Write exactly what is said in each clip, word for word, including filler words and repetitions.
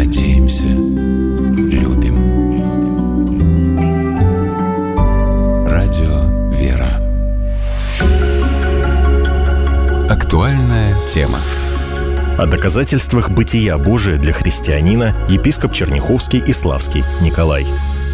надеемся, любим. Радио «Вера». Актуальная тема. О доказательствах бытия Божия для христианина епископ Черняховский и Славский Николай.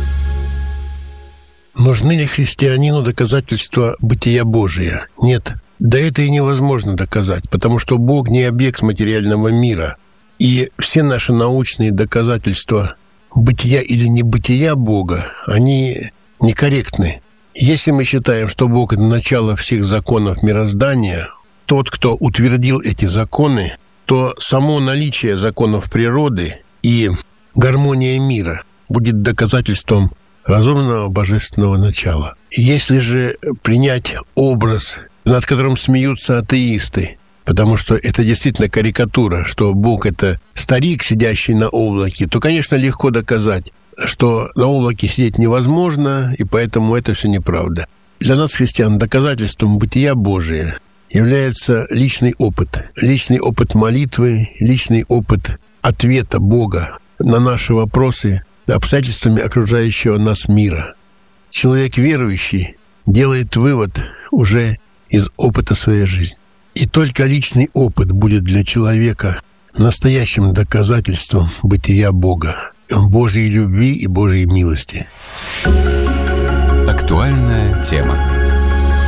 Нужны ли христианину доказательства бытия Божия? Нет. Да это и невозможно доказать, потому что Бог не объект материального мира. И все наши научные доказательства бытия или небытия Бога, они некорректны. Если мы считаем, что Бог – это начало всех законов мироздания, тот, кто утвердил эти законы, то само наличие законов природы и гармония мира будет доказательством разумного божественного начала. Если же принять образ, над которым смеются атеисты, потому что это действительно карикатура, что Бог – это старик, сидящий на облаке, то, конечно, легко доказать, что на облаке сидеть невозможно, и поэтому это все неправда. Для нас, христиан, доказательством бытия Божия является личный опыт. Личный опыт молитвы, личный опыт ответа Бога на наши вопросы обстоятельствами окружающего нас мира. Человек верующий делает вывод уже из опыта своей жизни. И только личный опыт будет для человека настоящим доказательством бытия Бога, Божьей любви и Божьей милости. Актуальная тема.